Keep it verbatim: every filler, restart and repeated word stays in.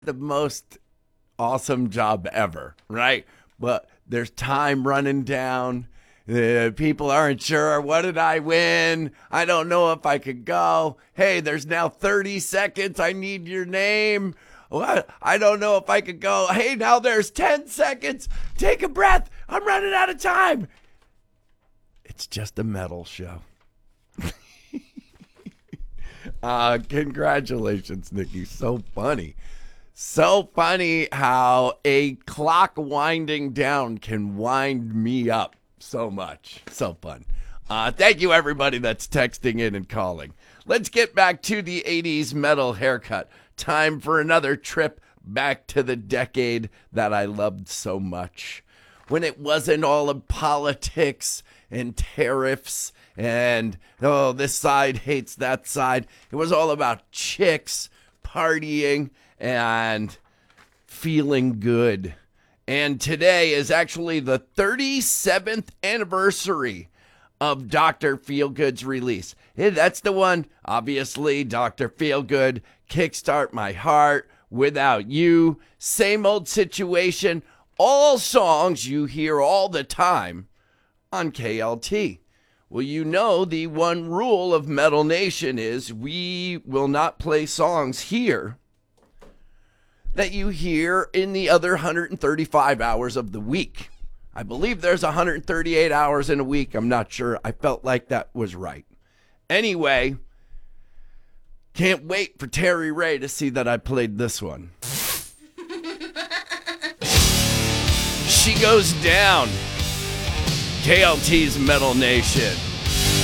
the most awesome job ever, right? But there's time running down. Uh, people aren't sure. What did I win? I don't know if I could go. Hey, there's now thirty seconds. I need your name. What? I don't know if I could go. Hey, now there's ten seconds. Take a breath. I'm running out of time. It's just a metal show. uh, congratulations, Nikki. So funny. So funny how a clock winding down can wind me up so much. So fun. Uh, thank you, everybody that's texting in and calling. Let's get back to the eighties metal haircut. Time for another trip back to the decade that I loved so much. When it wasn't all of politics and tariffs and, oh, this side hates that side. It was all about chicks, partying, and feeling good. And today is actually the thirty-seventh anniversary of Doctor Feelgood's release. Yeah, that's the one, obviously, Doctor Feelgood, Kickstart My Heart, Without You, Same Old Situation, all songs you hear all the time on K L T. Well, you know the one rule of Metal Nation is we will not play songs here that you hear in the other one hundred thirty-five hours of the week. I believe there's one hundred thirty-eight hours in a week. I'm not sure. I felt like that was right. Anyway, can't wait for Terry Ray to see that I played this one. She Goes Down. K L T's Metal Nation.